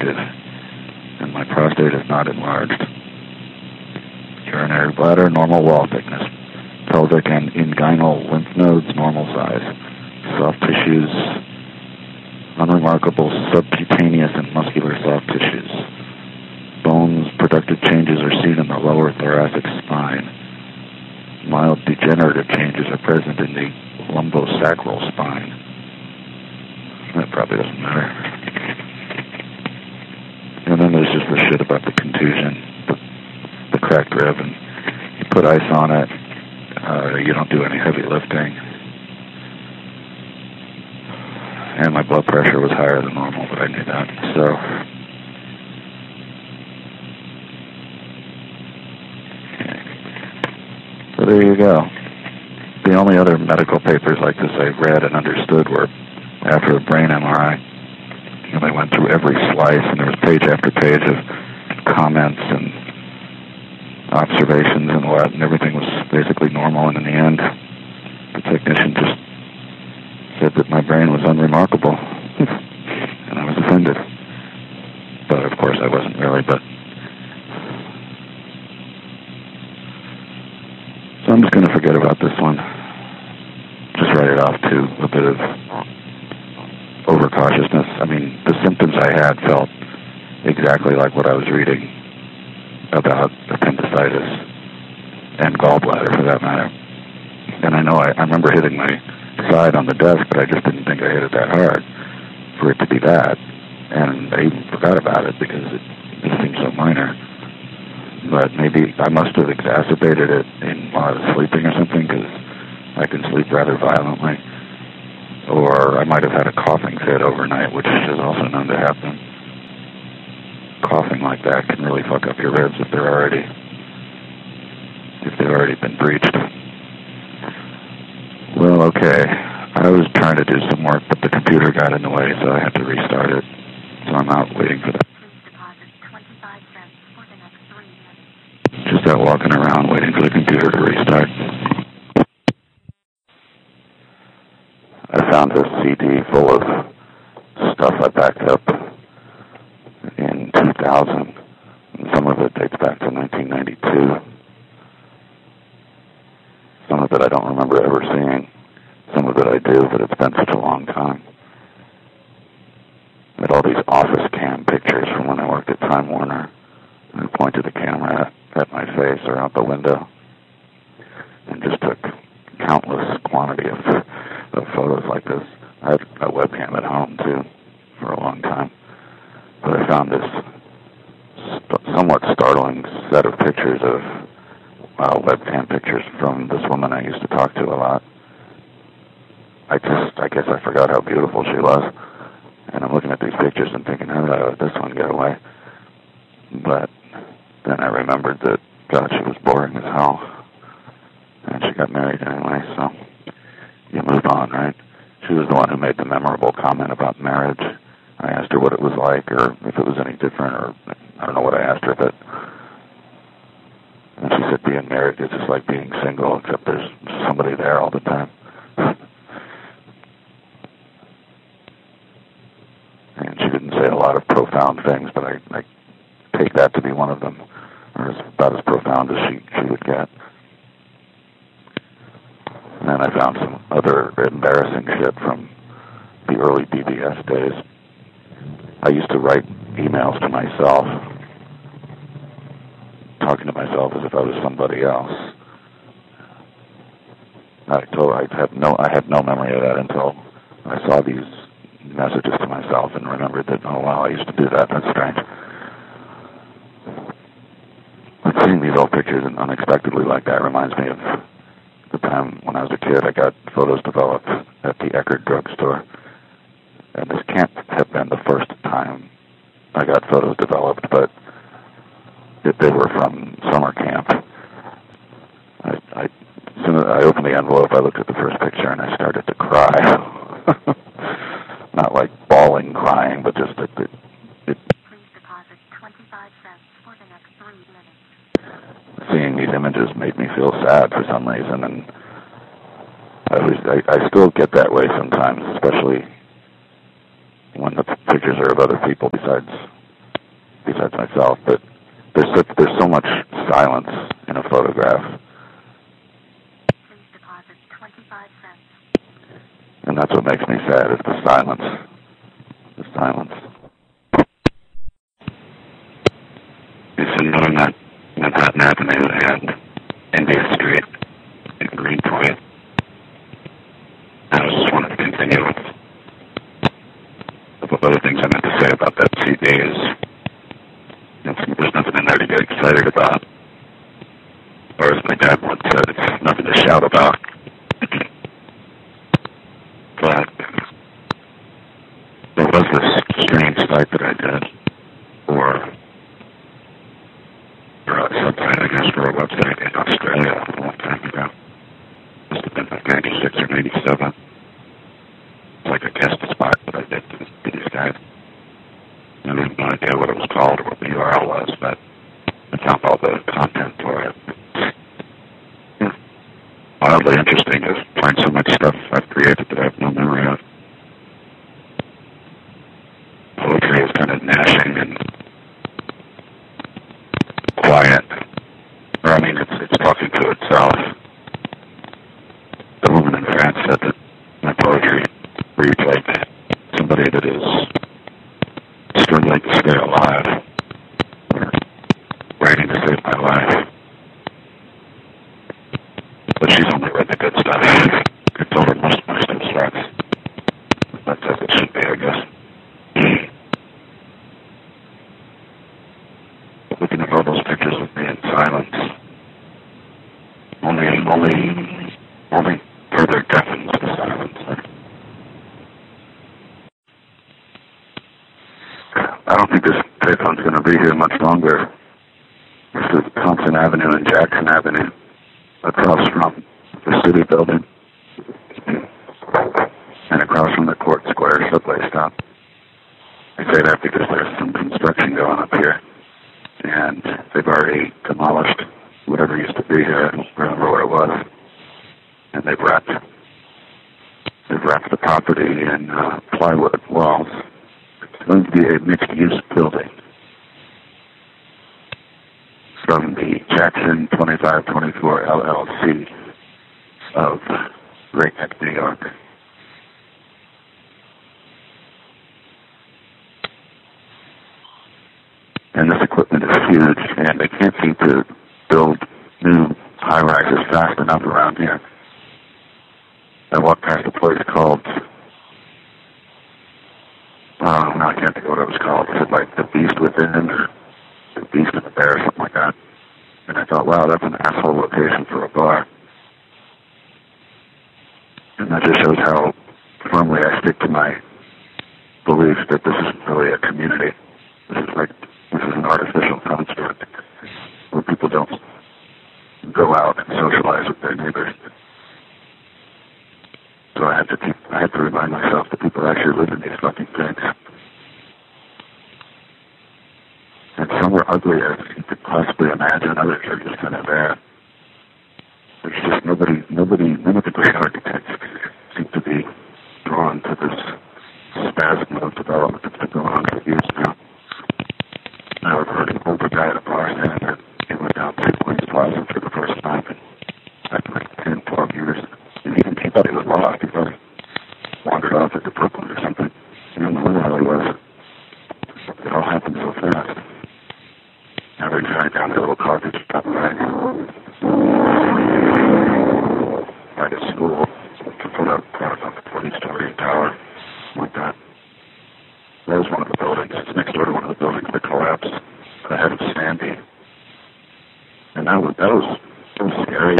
active, and my prostate is not enlarged. Urinary bladder, normal wall thickness. Pelvic and inguinal lymph nodes, normal size. Soft tissues, unremarkable subcutaneous and muscular soft tissues. Bones, productive changes are seen in the lower thoracic spine. Mild degenerative changes are present in the lumbosacral spine. That probably doesn't matter. And then there's just the shit about the contusion, the cracked rib, and you put ice on it. You don't do any heavy lifting. And my blood pressure was higher than normal, but I knew that. So there you go. The only other medical papers like this I read and understood were after a brain MRI. And they went through every slice, and there was page after page of comments and observations and what, and everything was basically normal. And in the end, the technician just said that my brain was unremarkable, and I was offended. But of course I wasn't really, but... So I'm just going to forget about this one. Just write it off to a bit of overcautiousness. I mean, the symptoms I had felt exactly like what I was reading about appendicitis and gallbladder, for that matter. And I know I remember hitting my side on the desk, but I just didn't think I hit it that hard for it to be that. And I even forgot about it because it seemed so minor. But maybe I must have exacerbated it while I was sleeping or something, because I can sleep rather violently. Or I might have had a coughing fit overnight, which is also known to happen. Coughing like that can really fuck up your ribs if they've already been breached. Well, okay. I was trying to do some work, but the computer got in the way, so I had to restart it. So I'm out waiting for that. Just out walking around waiting for the computer to restart. I found a CD full of stuff I backed up in 2000. And some of it dates back to 1992. Some of it I don't remember ever seeing. Some of it I do, but it's been such a long time. I had all these office cam pictures from when I worked at Time Warner. And I pointed the camera at my face or out the window and just took countless quantity of photos like this. I had a webcam at home, too, for a long time. But I found this somewhat startling set of pictures of webcam pictures from this woman I used to talk to a lot. I guess I forgot how beautiful she was. And I'm looking at these pictures and thinking, how did I let this one get away? But then I remembered that, God, she was boring as hell. And she got married anyway, so you move on, right? She was the one who made the memorable comment about marriage. I asked her what it was like, or if it was any different, or I don't know what I asked her, but... And she said being married is just like being single, except there's somebody there all the time. And she didn't say a lot of profound things, but I take that to be one of them, or about as profound as she would get. And then I found some other embarrassing shit from the early BBS days. I used to write emails to myself, talking to myself as if I was somebody else. I had no memory of that until I saw these messages to myself and remembered that, oh wow, I used to do that. That's strange. But seeing these old pictures and unexpectedly like that reminds me of the time when I was a kid. I got photos developed at the Eckerd drugstore. And this can't have been the first time I got photos developed, but they were from summer camp. As soon as I opened the envelope, I looked at the first picture and I started to cry. Not like bawling crying, but just it. Please deposit 25 cents for the next 3 minutes. Seeing these images made me feel sad for some reason, and I still get that way sometimes, especially when the pictures are of other people besides besides myself, but there's so much silence in a photograph. Please deposit 25 cents. And that's what makes me sad, is the silence. The silence. It's known that Manhattan Avenue and India Street in Greenpoint. I just wanted to continue with other things I meant to say about that CD is there's nothing in there to get excited about. Or as my dad once said, it's nothing to shout about. But there was this strange site that I did for a subsite, I guess, for a website in Australia a long time ago. Must have been like 96 or 97. It's like a guest spot that I did to these guys. I have no idea what it was called or what the URL was, but I found all the content for it. Wildly interesting to find so much stuff I've created that I have no memory of. Poetry is kind of gnashing and quiet. Or, I mean, it's talking to itself. The woman in France said that my poetry reads like somebody that is struggling to stay alive, or writing to save my life. But she's only read the good stuff. I told her most of my stuff sucks. That's as it should be, I guess. Looking at all those pictures of me in silence only further deafens the silence. I don't think this payphone's going to be here much longer. This is Thompson Avenue and Jackson Avenue, across from the city building and across from the Court Square subway stop. I say that because there's some construction going up here, and they've already demolished whatever used to be here. I don't remember what it was. And they've wrapped the property in plywood walls. It's going to be a mixed-use building from the Jackson 2524 LLC of Great Neck, New York. And this equipment is huge, and they can't seem to build new high-rises fast enough around here. I walked past a place called, I can't think of what it was called. Was it like The Beast Within, or The Beast and the Bear, or something like that? And I thought, wow, that's an asshole location for a bar. And that just shows how firmly I stick to my belief that this isn't really a community. This is an artificial construct where people don't go out and socialize with their neighbors. So I had to remind myself that people actually live in these fucking things. And some are uglier than you could possibly imagine. Others are just kind of there. There's just none of the great architects seem to be drawn to this spasm of development that's been going on for years now. I heard an older guy at a bar saying that he went down to Queens Plaza for the first time in like 10, 12 years. And he thought he was lost. He thought he wandered off into Brooklyn or something. He didn't know where the hell he was. It all happened so fast. Now they're trying down a little coffee shop right at school to put up a 40-story tower like that. That was one of the buildings. It's next door to one of the buildings that collapsed ahead of Sandy. And that was scary.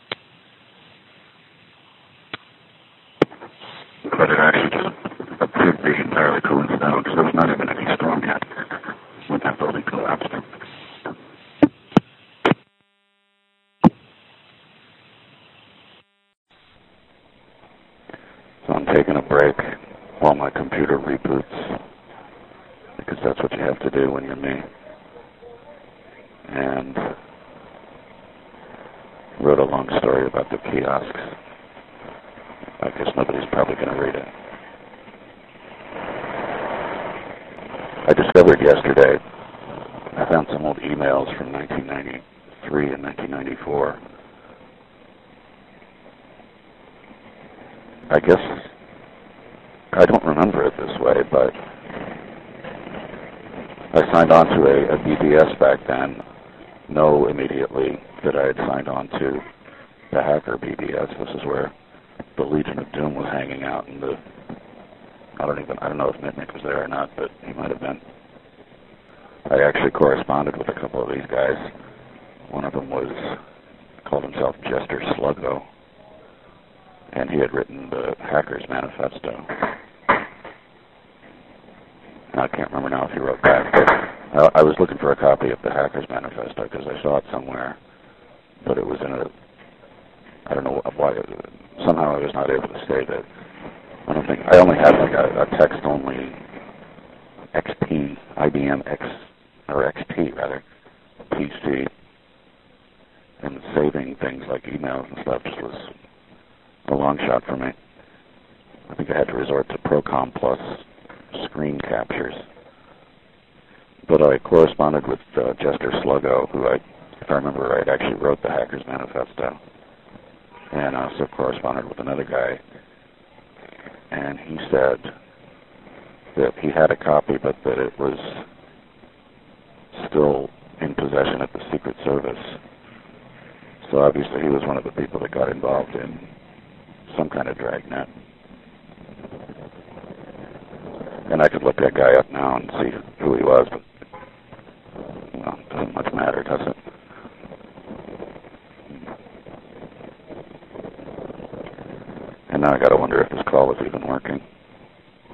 But it actually just appeared to be entirely coincidental because there was not even any storm yet when that building collapsed. So I'm taking a break while my computer reboots, because that's what you have to do when you're me. And wrote a long story about the kiosks. I guess nobody's probably going to read it. I discovered yesterday I found some old emails from 1993 and 1994. I guess I don't remember it this way, but I signed on to a BBS back then, know immediately that I had signed on to the Hacker BBS. This is where the Legion of Doom was hanging out, and I don't know if Mitnick was there or not, but he might have been. I actually corresponded with a couple of these guys. One of them called himself Jester Sluggo, and he had written the Hacker's Manifesto. I can't remember now if he wrote back, but I was looking for a copy of the Hacker's Manifesto because I saw it somewhere, but it was in I don't know why, somehow I was not able to save it. I only had like a text-only XP, IBM X, or XP rather, PC, and saving things like emails and stuff just was a long shot for me. I think I had to resort to Procom Plus screen captures. But I corresponded with Jester Sluggo, who if I remember right, actually wrote the Hacker's Manifesto. And I also corresponded with another guy, and he said that he had a copy, but that it was still in possession at the Secret Service. So obviously he was one of the people that got involved in some kind of dragnet. And I could look that guy up now and see who he was, but it doesn't much matter, does it?